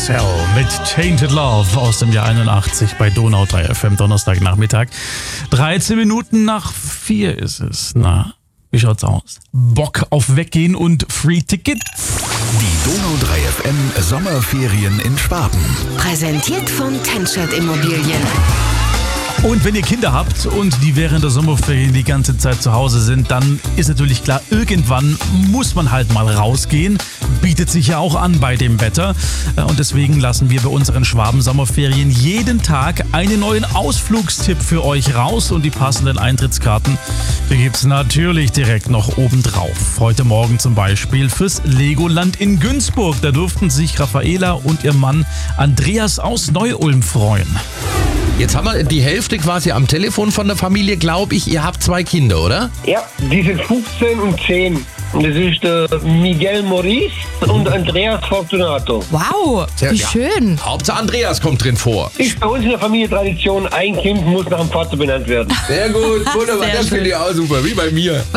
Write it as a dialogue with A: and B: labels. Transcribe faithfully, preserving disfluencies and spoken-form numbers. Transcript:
A: Cell mit Tainted Love aus dem Jahr einundachtzig bei Donau drei F M, Donnerstagnachmittag. dreizehn Minuten nach vier ist es. Na, wie schaut's aus? Bock auf Weggehen und Free Ticket?
B: Die Donau drei F M Sommerferien in Schwaben.
C: Präsentiert von Tenschert Immobilien.
A: Und wenn ihr Kinder habt und die während der Sommerferien die ganze Zeit zu Hause sind, dann ist natürlich klar, irgendwann muss man halt mal rausgehen. Bietet sich ja auch an bei dem Wetter. Und deswegen lassen wir bei unseren Schwaben-Sommerferien jeden Tag einen neuen Ausflugstipp für euch raus. Und die passenden Eintrittskarten, die gibt's natürlich direkt noch obendrauf. Heute Morgen zum Beispiel fürs Legoland in Günzburg. Da durften sich Raffaela und ihr Mann Andreas aus Neu-Ulm freuen.
D: Jetzt haben wir die Hälfte quasi am Telefon von der Familie, glaube ich. Ihr habt zwei Kinder, oder?
E: Ja, die sind fünfzehn und zehn. Und das ist der Miguel Maurice und Andreas Fortunato.
F: Wow,
D: Sehr,
F: wie
D: ja.
F: schön.
D: Hauptsache Andreas kommt drin vor.
E: Ist bei uns in der Familie Tradition, ein Kind muss nach dem Vater benannt werden.
D: Sehr gut, wunderbar.
F: Sehr
D: Das finde ich auch super, wie bei mir.